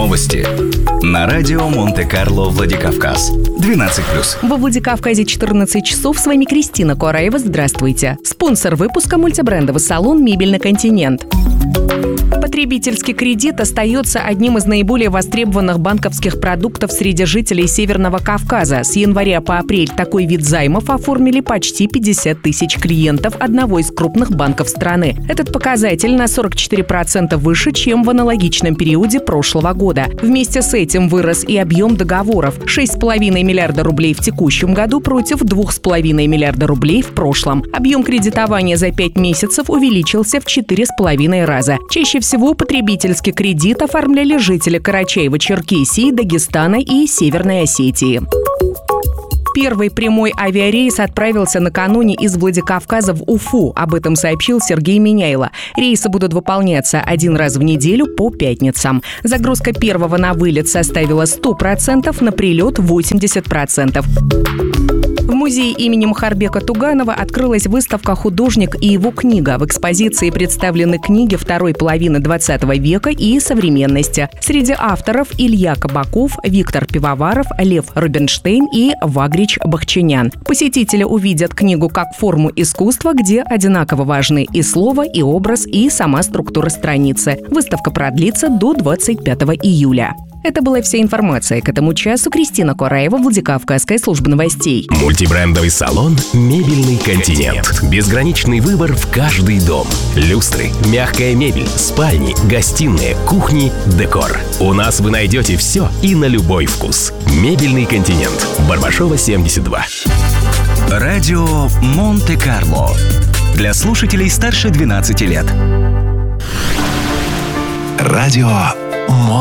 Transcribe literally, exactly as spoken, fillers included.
Новости на радио Монте-Карло Владикавказ. двенадцать плюс. Во Владикавказе четырнадцать часов. С вами Кристина Куараева. Здравствуйте. Спонсор выпуска — мультибрендовый салон «Мебельный континент». Потребительский кредит остается одним из наиболее востребованных банковских продуктов среди жителей Северного Кавказа. С января по апрель такой вид займов оформили почти пятьдесят тысяч клиентов одного из крупных банков страны. Этот показатель на сорок четыре процента выше, чем в аналогичном периоде прошлого года. Вместе с этим вырос и объем договоров – шесть целых пять десятых миллиарда рублей в текущем году против два целых пять десятых миллиарда рублей в прошлом. Объем кредитования за пять месяцев увеличился в четыре с половиной раза. Чаще всего потребительский кредит оформляли жители Карачаево-Черкесии, Дагестана и Северной Осетии. Первый прямой авиарейс отправился накануне из Владикавказа в Уфу. Об этом сообщил Сергей Миняйло. Рейсы будут выполняться один раз в неделю по пятницам. Загрузка первого на вылет составила сто процентов, на прилет – восемьдесят процентов. В музее имени Мухарбека Туганова открылась выставка «Художник и его книга». В экспозиции представлены книги второй половины двадцатого века и современности. Среди авторов Илья Кабаков, Виктор Пивоваров, Лев Рубинштейн и Вагрич Бахчинян. Посетители увидят книгу как форму искусства, где одинаково важны и слово, и образ, и сама структура страницы. Выставка продлится до двадцать пятого июля. Это была вся информация к этому часу. Кристина Куараева, Владикавказская служба новостей. Мультибрендовый салон «Мебельный континент». Безграничный выбор в каждый дом. Люстры, мягкая мебель, спальни, гостиные, кухни, декор. У нас вы найдете все и на любой вкус. «Мебельный континент». Барбашова, семьдесят два. Радио Монте-Карло. Для слушателей старше двенадцати лет. Радио Монте-Карло.